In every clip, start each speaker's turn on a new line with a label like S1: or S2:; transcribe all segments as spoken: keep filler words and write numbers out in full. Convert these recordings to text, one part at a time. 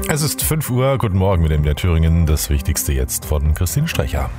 S1: Es ist fünf Uhr, guten Morgen mit dem M D R Thüringen. Das Wichtigste jetzt von Christine Strecher.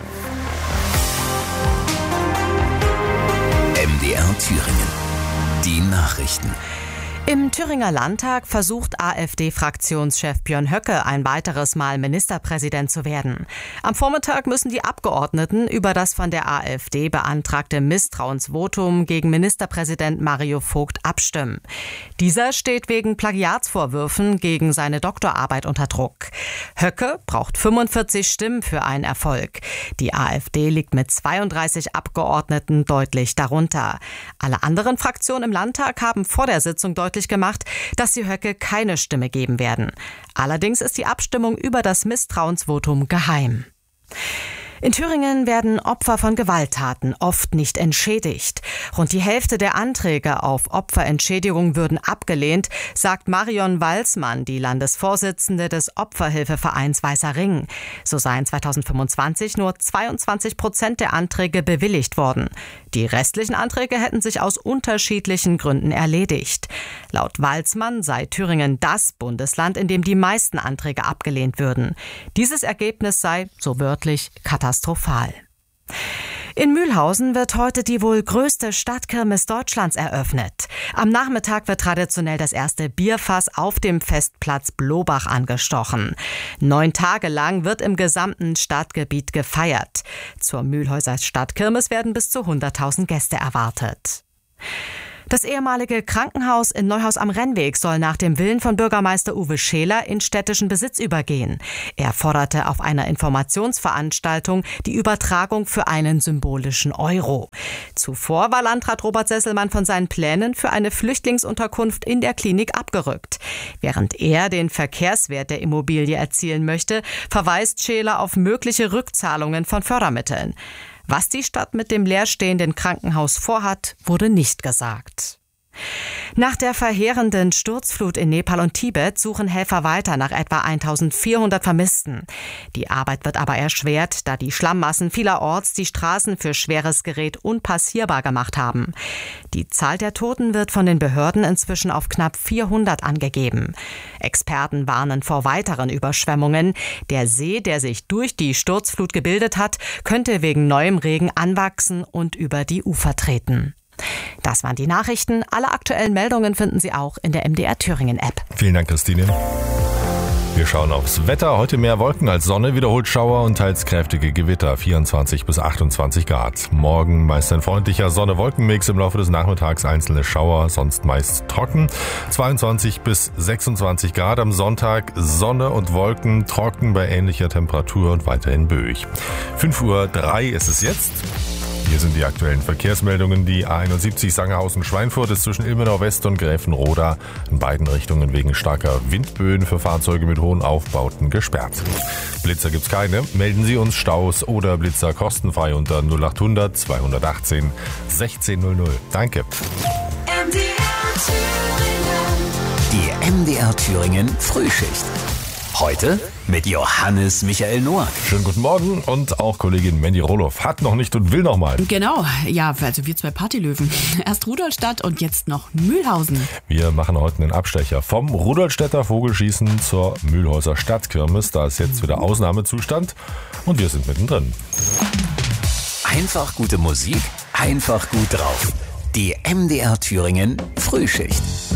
S2: M D R Thüringen. Die Nachrichten.
S3: Im Thüringer Landtag versucht AfD-Fraktionschef Björn Höcke ein weiteres Mal Ministerpräsident zu werden. Am Vormittag müssen die Abgeordneten über das von der AfD beantragte Misstrauensvotum gegen Ministerpräsident Mario Vogt abstimmen. Dieser steht wegen Plagiatsvorwürfen gegen seine Doktorarbeit unter Druck. Höcke braucht fünfundvierzig Stimmen für einen Erfolg. Die AfD liegt mit zweiunddreißig Abgeordneten deutlich darunter. Alle anderen Fraktionen im Landtag haben vor der Sitzung deutlich gemacht, dass sie Höcke keine Stimme geben werden. Allerdings ist die Abstimmung über das Misstrauensvotum geheim. In Thüringen werden Opfer von Gewalttaten oft nicht entschädigt. Rund die Hälfte der Anträge auf Opferentschädigung würden abgelehnt, sagt Marion Walsmann, die Landesvorsitzende des Opferhilfevereins Weißer Ring. So seien zweitausendfünfundzwanzig nur zweiundzwanzig Prozent der Anträge bewilligt worden. Die restlichen Anträge hätten sich aus unterschiedlichen Gründen erledigt. Laut Walsmann sei Thüringen das Bundesland, in dem die meisten Anträge abgelehnt würden. Dieses Ergebnis sei, so wörtlich, katastrophal. Katastrophal. In Mühlhausen wird heute die wohl größte Stadtkirmes Deutschlands eröffnet. Am Nachmittag wird traditionell das erste Bierfass auf dem Festplatz Blobach angestochen. Neun Tage lang wird im gesamten Stadtgebiet gefeiert. Zur Mühlhäuser Stadtkirmes werden bis zu hunderttausend Gäste erwartet. Das ehemalige Krankenhaus in Neuhaus am Rennweg soll nach dem Willen von Bürgermeister Uwe Scheler in städtischen Besitz übergehen. Er forderte auf einer Informationsveranstaltung die Übertragung für einen symbolischen Euro. Zuvor war Landrat Robert Sesselmann von seinen Plänen für eine Flüchtlingsunterkunft in der Klinik abgerückt. Während er den Verkehrswert der Immobilie erzielen möchte, verweist Scheler auf mögliche Rückzahlungen von Fördermitteln. Was die Stadt mit dem leerstehenden Krankenhaus vorhat, wurde nicht gesagt. Nach der verheerenden Sturzflut in Nepal und Tibet suchen Helfer weiter nach etwa eintausendvierhundert Vermissten. Die Arbeit wird aber erschwert, da die Schlammmassen vielerorts die Straßen für schweres Gerät unpassierbar gemacht haben. Die Zahl der Toten wird von den Behörden inzwischen auf knapp vierhundert angegeben. Experten warnen vor weiteren Überschwemmungen. Der See, der sich durch die Sturzflut gebildet hat, könnte wegen neuem Regen anwachsen und über die Ufer treten. Das waren die Nachrichten. Alle aktuellen Meldungen finden Sie auch in der M D R Thüringen App.
S1: Vielen Dank, Christine. Wir schauen aufs Wetter. Heute mehr Wolken als Sonne, wiederholt Schauer und teils kräftige Gewitter, vierundzwanzig bis achtundzwanzig Grad. Morgen meist ein freundlicher Sonne-Wolken-Mix, im Laufe des Nachmittags einzelne Schauer, sonst meist trocken. zweiundzwanzig bis sechsundzwanzig Grad am Sonntag, Sonne und Wolken, trocken bei ähnlicher Temperatur und weiterhin böig. fünf Uhr drei ist es jetzt. Hier sind die aktuellen Verkehrsmeldungen. Die A einundsiebzig Sangerhausen-Schweinfurt ist zwischen Ilmenau West und Gräfenroda in beiden Richtungen wegen starker Windböen für Fahrzeuge mit hohen Aufbauten gesperrt. Blitzer gibt's keine. Melden Sie uns Staus oder Blitzer kostenfrei unter null achthundert zweihundertachtzehn sechzehnhundert. Danke.
S2: M D R Thüringen. Die M D R Thüringen Frühschicht. Heute mit Johannes Michael Noack.
S1: Schönen guten Morgen und auch Kollegin Mandy Roloff hat noch nicht und will noch mal.
S4: Genau, ja, also wir zwei Partylöwen. Erst Rudolstadt und jetzt noch Mühlhausen.
S1: Wir machen heute einen Abstecher vom Rudolstädter Vogelschießen zur Mühlhäuser Stadtkirmes. Da ist jetzt wieder Ausnahmezustand und wir sind mittendrin.
S2: Einfach gute Musik, einfach gut drauf. Die M D R Thüringen Frühschicht.